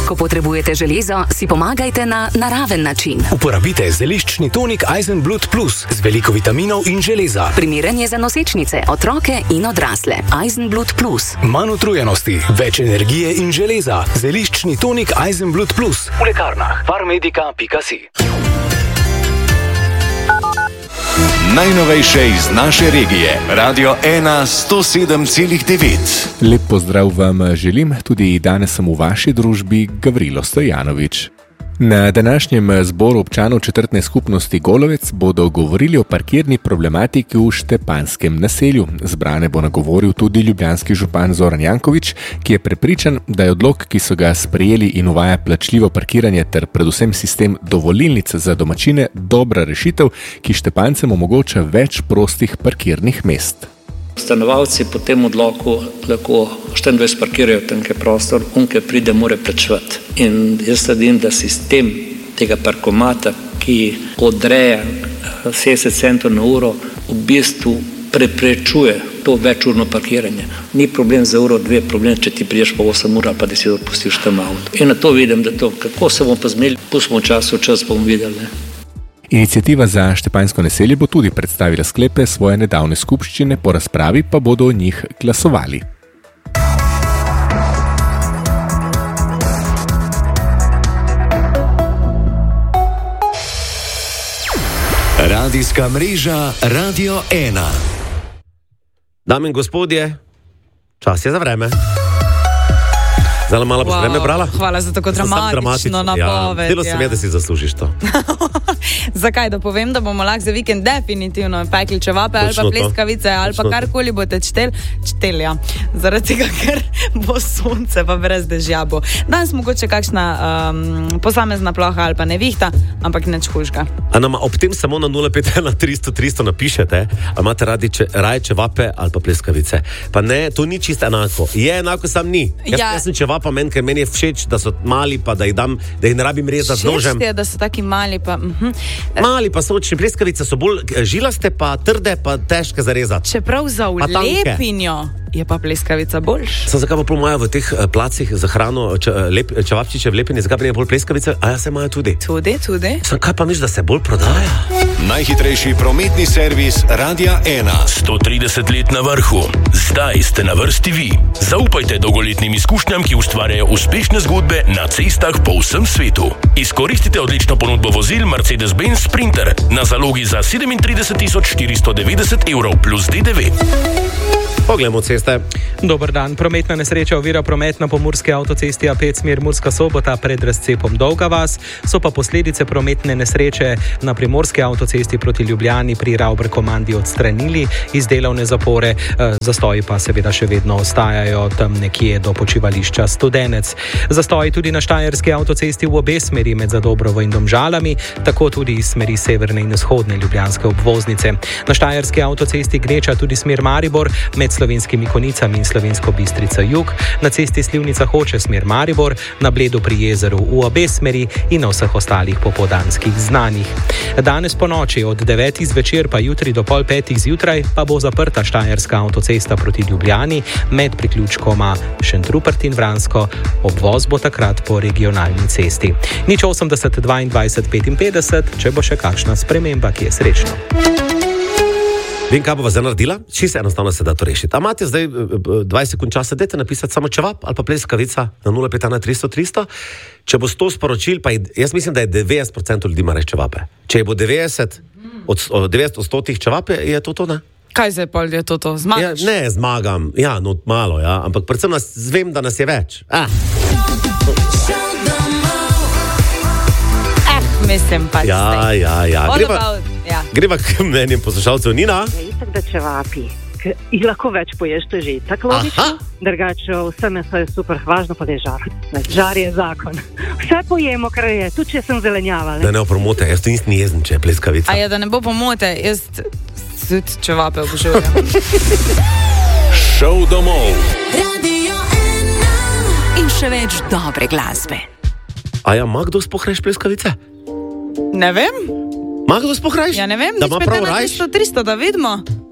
Ko potrebujete železo, si pomagajte na naraven način. Uporabite zeliščni tonik Eisenblut Plus z veliko vitaminov in železa. Primeren je za nosečnice, otroke in odrasle. Eisenblut Plus. Manj utrujenosti, več energije in železa. Zeliščni tonik Eisenblut Plus. V lekarnah farmedica.si. Najnovejše iz naše regije. Radio 107,9. Lep pozdrav vam želim, tudi danes sem v vaši družbi Gavrilo Stojanovič. Na današnjem zboru občanov četrtne skupnosti Golovec bodo govorili o parkirni problematiki v Štepanskem naselju. Zbrane bo nagovoril tudi ljubljanski župan Zoran Janković, ki je prepričan, da je odlok, ki so ga sprejeli in uvaja plačljivo parkiranje ter predvsem sistem dovolilnic za domačine, dobra rešitev, ki Štepancem omogoča več prostih parkirnih mest. Stanovalci po tem odloku lahko 24 parkirajo tam, kjer je prostor, ki pride, mora plačevati. In jaz trdim, da sistem tega parkomata, ki odreja 70 centov na uro, v bistvu preprečuje to večurno parkiranje. Ni problem za uro, dve, problem, če ti prideš po 8 ur, pa da si pustiš tam avto. In na to vidim, da to, kako se bomo pa zmeli, pustimo čas bomo videli. Iniciativa za Štepansko naselje bo tudi predstavila sklepe svoje nedavne skupščine, po razpravi pa bodo o njih glasovali. Radijska mreža Radio 1. Dame in gospodje, čas je za vreme. Zdaj malo boš vreme brala? Hvala za tako dramatično napoved. Delo se mi je, da si zaslužiš to. Zakaj? Da povem, da bomo lahko za vikend definitivno pekli čevape ali pa pleskavice ali pa karkoli boste čteli, ja. Zaradi tega, ker bo sonce pa brez dežja bo. Danes mogoče kakšna posamezna ploha ali pa nevihta, ampak nič hujšega. A nama ob tem samo na 051 300 napišete, ali imate raje čevape ali pa pleskavice. Pa ne, to ni čisto enako. Je enako, sam ni. Jaz sem čevapa ker meni je všeč, da so mali, pa da jih ne rabim rezati z nožem. Všeč je, da so taki mali, pa... Mali pa so očni, pleskavice so bolj žilaste, pa trde, pa težke za rezati. Čeprav za vlepinjo je pa pleskavica boljša. Sem zakaj pa polomajo v teh placih za hrano čevapčiče vlepini, zakaj pa ne bolj pleskavice? A ja, se imajo tudi. Tudi. Sem kaj pa misliš, da se bolj prodaja? Najhitrejši prometni servis Radia 1. 130 let na vrhu. Zdaj ste na vrsti vi. Zaupajte dolgoletnim izkušnjam, ki ustvarjajo uspešne zgodbe na cestah po vsem svetu. Izkoristite odlično ponudbo vozil Mercedes-Benz Sprinter na zalogi za 37 490 evrov plus DDV. Poglejmo ceste. Dober dan. Prometna nesreča ovira promet na pomurski avtocesti A5 smer Murska Sobota pred razcepom Dolga vas. So pa posledice prometne nesreče na primorski avtocesti proti Ljubljani pri Ravber-Komandi odstranili iz delovne zapore. Zastoji pa seveda še vedno ostajajo tam nekje do počivališča Studenec. Zastoji tudi na štajerski avtocesti v obe smeri med Zadobrovo in Domžalami, tako tudi iz smeri severne in vzhodne ljubljanske obvoznice. Na štajerski avtocesti gneča tudi smer Maribor med Slovenskimi Konicami in Slovensko Bistrica jug, na cesti Slivnica Hoče smer Maribor, na Bledu pri jezeru v obe smeri in na vseh ostalih popoldanskih znanjih. Danes po noči od 9 zvečer pa jutri do pol 5 zjutraj pa bo zaprta štajerska avtocesta proti Ljubljani med priključkoma Šentrupert in Vransko. Obvoz bo takrat po regionalni cesti. 080 22 55, če bo še kakšna sprememba, ki je srečna. Vem, kaj bova zdaj naredila? Čisto enostavno se da to rešiti. A imate zdaj 20 sekund časa, dajte napisati samo čevap ali pa pleskavica na 051 300. Če bo 100 sporočil, pa jaz mislim, da je 90% ljudi ima reči čevape. Če je bo 90 od 100 čevape, je to, ne? Kaj zdaj pol je to? Zmagaš? Ja, ne, zmagam. Ja, no, malo, ja. Ampak predvsem vem, da nas je več. Mislim pa Ja. Greva k mnenjem poslušalcev. Nina? Ja, itak da čevapi. Jih lahko več poješ, to je že tako logično. Drugače, vse meso je super, važno pa da je žar. Žar je zakon. Vse pojemo, kar je, tudi če sem zelenjava. Da ne opomote, jaz to nisem jezen, če je pleskavica. A ja, da ne bo pomote, jaz tudi čevape obožujem. Šov domov. Radio 1. In še več dobre glasbe. A ja, ima kdo sploh reč pleskavice? Ne vem. Ima kdo sploh reč? Ja, ne vem, da ima prav rajš? 300, da vidimo.